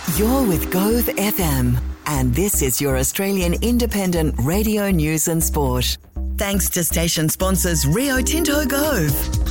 You're with Gove FM, and this is your Australian independent radio news and sport. Thanks to station sponsors Rio Tinto Gove.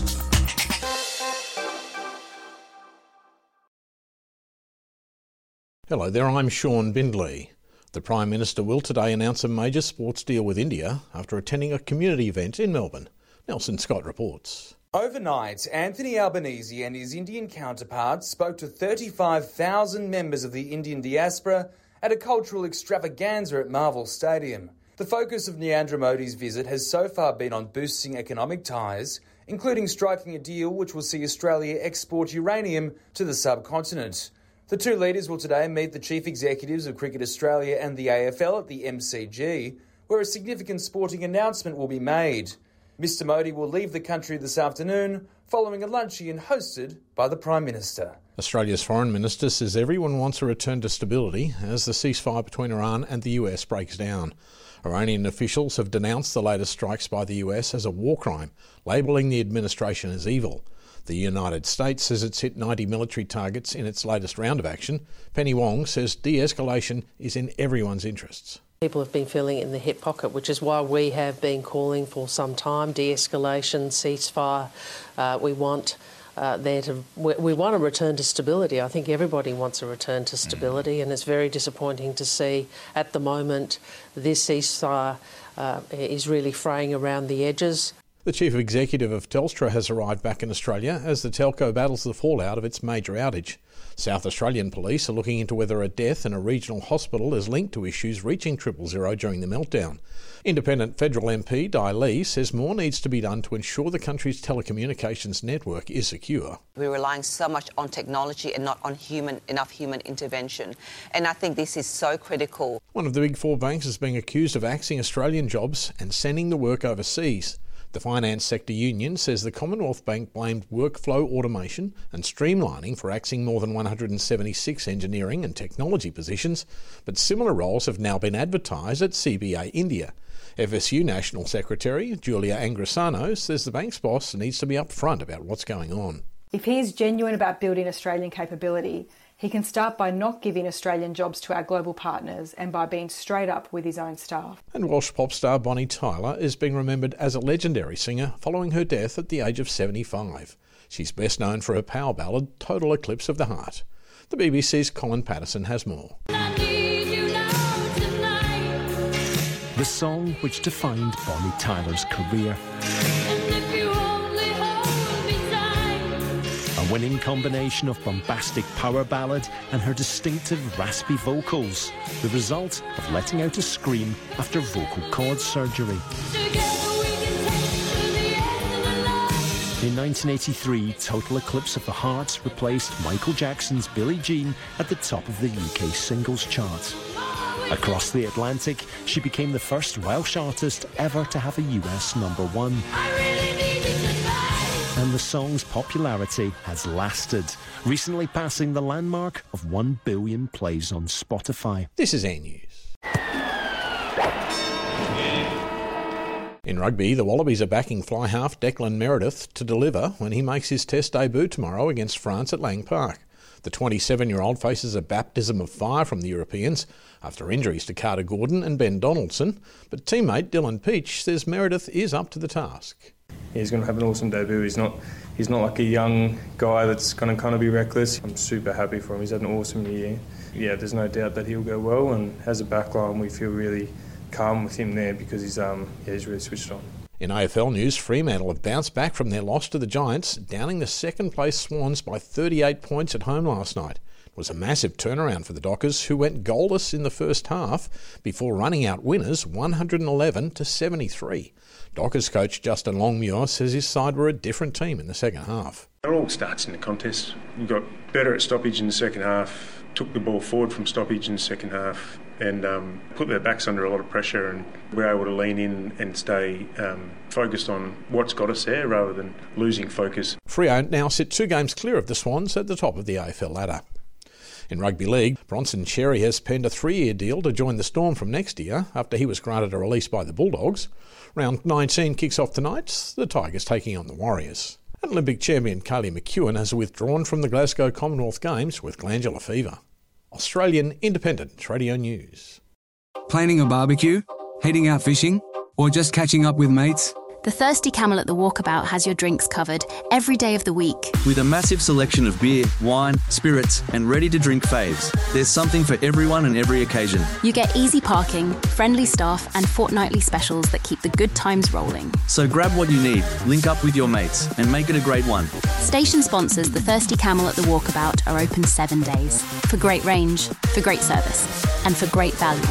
Hello there, I'm Sean Bindley. The Prime Minister will today announce a major sports deal with India after attending a community event in Melbourne. Nelson Scott reports. Overnight, Anthony Albanese and his Indian counterparts spoke to 35,000 members of the Indian diaspora at a cultural extravaganza at Marvel Stadium. The focus of Narendra Modi's visit has so far been on boosting economic ties, including striking a deal which will see Australia export uranium to the subcontinent. The two leaders will today meet the chief executives of Cricket Australia and the AFL at the MCG, where a significant sporting announcement will be made. Mr Modi will leave the country this afternoon following a luncheon hosted by the Prime Minister. Australia's Foreign Minister says everyone wants a return to stability as the ceasefire between Iran and the US breaks down. Iranian officials have denounced the latest strikes by the US as a war crime, labelling the administration as evil. The United States says it's hit 90 military targets in its latest round of action. Penny Wong says de-escalation is in everyone's interests. People have been feeling it in the hip pocket, which is why we have been calling for some time, de-escalation, ceasefire. We want a return to stability. I think everybody wants a return to stability, and it's very disappointing to see at the moment this ceasefire is really fraying around the edges. The chief executive of Telstra has arrived back in Australia as the telco battles the fallout of its major outage. South Australian police are looking into whether a death in a regional hospital is linked to issues reaching 000 during the meltdown. Independent federal MP Di Lee says more needs to be done to ensure the country's telecommunications network is secure. We're relying so much on technology and not on enough human intervention. And I think this is so critical. One of the big four banks is being accused of axing Australian jobs and sending the work overseas. The Finance Sector Union says the Commonwealth Bank blamed workflow automation and streamlining for axing more than 176 engineering and technology positions, but similar roles have now been advertised at CBA India. FSU National Secretary Julia Angrisano says the bank's boss needs to be upfront about what's going on. If he is genuine about building Australian capability, he can start by not giving Australian jobs to our global partners and by being straight up with his own staff. And Welsh pop star Bonnie Tyler is being remembered as a legendary singer following her death at the age of 75. She's best known for her power ballad Total Eclipse of the Heart. The BBC's Colin Patterson has more. The song which defined Bonnie Tyler's career. A winning combination of bombastic power ballad and her distinctive raspy vocals, the result of letting out a scream after vocal cord surgery. In 1983, Total Eclipse of the Heart replaced Michael Jackson's Billie Jean at the top of the UK singles chart. Across the Atlantic, she became the first Welsh artist ever to have a US #1. And the song's popularity has lasted, recently passing the landmark of 1 billion plays on Spotify. This is Air News. In rugby, the Wallabies are backing fly half Declan Meredith to deliver when he makes his Test debut tomorrow against France at Lang Park. The 27-year-old faces a baptism of fire from the Europeans after injuries to Carter Gordon and Ben Donaldson, but teammate Dylan Peach says Meredith is up to the task. He's going to have an awesome debut. He's not like a young guy that's going to kind of be reckless. I'm super happy for him. He's had an awesome year. Yeah, there's no doubt that he'll go well, and as a backline we feel really calm with him there because he's really switched on. In AFL news, Fremantle have bounced back from their loss to the Giants, downing the second-place Swans by 38 points at home last night. It was a massive turnaround for the Dockers, who went goalless in the first half before running out winners 111-73. Dockers coach Justin Longmuir says his side were a different team in the second half. It all starts in the contest. We got better at stoppage in the second half, took the ball forward from stoppage in the second half, and put their backs under a lot of pressure, and we were able to lean in and stay focused on what's got us there rather than losing focus. Freo now sit 2 games clear of the Swans at the top of the AFL ladder. In rugby league, Bronson Xerri has penned a 3-year deal to join the Storm from next year after he was granted a release by the Bulldogs. Round 19 kicks off tonight, the Tigers taking on the Warriors. And Olympic champion Kaylee McEwen has withdrawn from the Glasgow Commonwealth Games with glandular fever. Australian Independent Radio News. Planning a barbecue? Heading out fishing? Or just catching up with mates? The Thirsty Camel at the Walkabout has your drinks covered every day of the week. With a massive selection of beer, wine, spirits and ready-to-drink faves, there's something for everyone and every occasion. You get easy parking, friendly staff and fortnightly specials that keep the good times rolling. So grab what you need, link up with your mates and make it a great one. Station sponsors The Thirsty Camel at the Walkabout are open 7 days. For great range, for great service and for great value.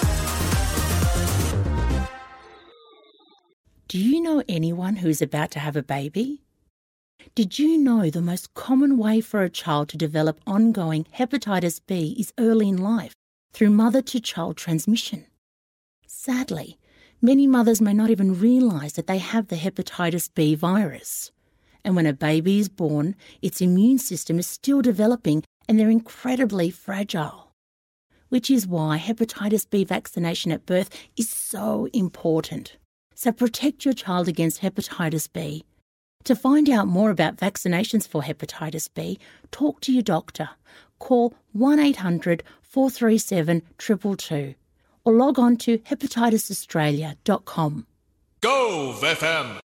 Do you know anyone who is about to have a baby? Did you know the most common way for a child to develop ongoing hepatitis B is early in life, through mother-to-child transmission? Sadly, many mothers may not even realise that they have the hepatitis B virus. And when a baby is born, its immune system is still developing and they're incredibly fragile. Which is why hepatitis B vaccination at birth is so important. So protect your child against hepatitis B. To find out more about vaccinations for hepatitis B, talk to your doctor. Call 1800 437 222 or log on to hepatitisaustralia.com. Go FM!